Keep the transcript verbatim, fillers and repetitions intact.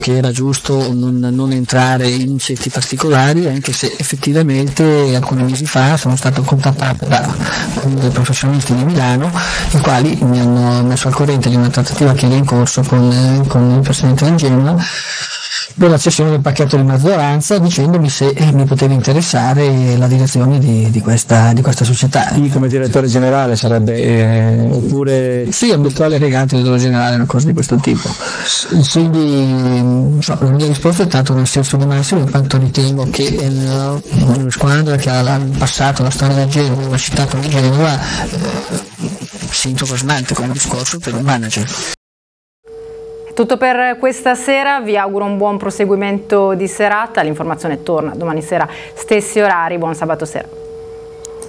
che era giusto non, non entrare in certi particolari, anche se effettivamente alcuni mesi fa sono stato contattato da dei professionisti di Milano, i quali mi hanno messo al corrente di una trattativa che era in corso con, con il presidente Angela della cessione del pacchetto di maggioranza, dicendomi se eh, mi poteva interessare la direzione di, di, questa, di questa società. Sì, come direttore generale sarebbe, eh, oppure sì, ambientale regante direttore generale, una cosa di questo tipo. Quindi so, la mia risposta è stata un senso di massimo, in quanto ritengo che eh, una squadra che ha passato la storia del Genova, una città come Genova, eh, sento costante come discorso per un manager. Tutto per questa sera, vi auguro un buon proseguimento di serata, l'informazione torna domani sera, stessi orari, buon sabato sera.